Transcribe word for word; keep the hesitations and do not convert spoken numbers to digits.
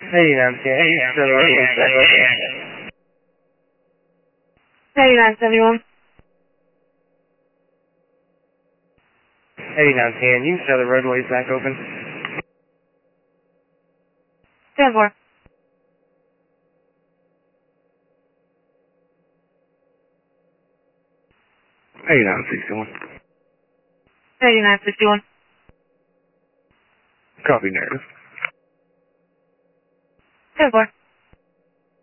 eighty-nine ten, use the roadway back open. eighty-nine seventy-one. eighty-nine ten, use the other roadways back open. ten four. eighty-nine sixty-one. eighty-nine sixty-one. Copy narrative. ten four.